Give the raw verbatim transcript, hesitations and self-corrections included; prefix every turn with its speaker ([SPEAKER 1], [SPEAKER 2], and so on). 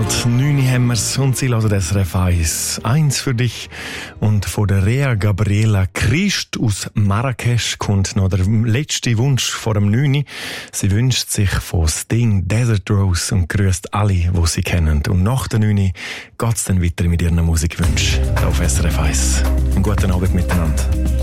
[SPEAKER 1] Abend, neun haben wir's und sie hören das S R F eins. Eins für dich. Und von der Rea Gabriela Christ aus Marrakesch kommt noch der letzte Wunsch vor dem neun. Sie wünscht sich von Sting Desert Rose und grüßt alle, die sie kennen. Und nach der neun geht's dann weiter mit ihren Musikwünschen auf S R F eins. Einen guten Abend miteinander.